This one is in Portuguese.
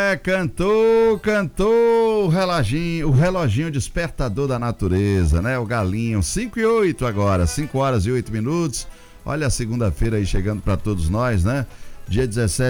Cantou o reloginho despertador da natureza, né? O galinho, 5:08 agora, 5 horas e 8 minutos. Olha a segunda-feira aí chegando para todos nós, né? Dia 17